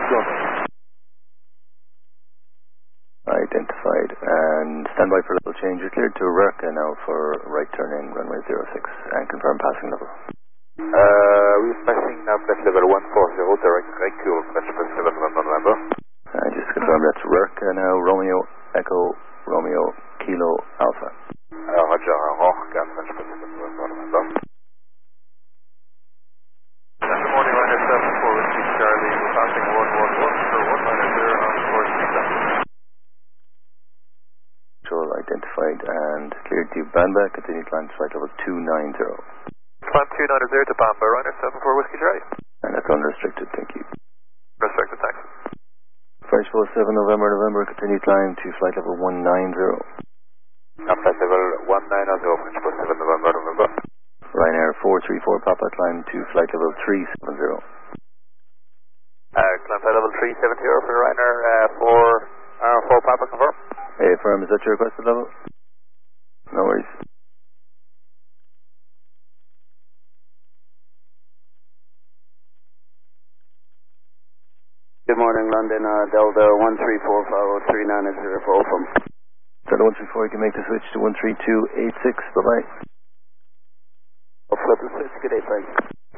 Identified. And standby for level change. You're cleared to Rurka now for right turning runway 06 and confirm passing level. We're passing now flight level 140, direct Reykjavik, French Pacific, November. Just confirm that's Rurka now, Romeo, Echo, Romeo, Kilo, Alpha. Roger, Rurka, French Pacific, November. Good morning, Ryanair 74 Whiskey Charlie, we're passing 111 for 190 on course Lisa. Control identified and cleared to Bamba, continue climb to flight level 290. Climb 290 to Bamba, Ryanair 74 Whiskey Charlie. And that's unrestricted, thank you. Restricted, thanks. French 47 November, continue climb to flight level 190. Flight level 190, French 47 November. Ryanair 434 Papa, climb to flight level 370. Climb flight level 370 for Ryanair 4 Papa, confirm. Firm, is that your requested level? No worries. Good morning, London, Delta 134 for from. Delta 134, you can make the switch to 13286, bye-bye. I'll flip the switch, good day, thanks.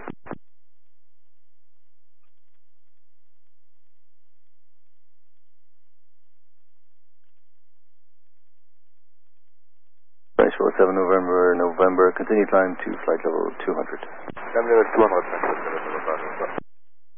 French 47 November, continue climb to flight level 200. Climb level 200, French 47 November.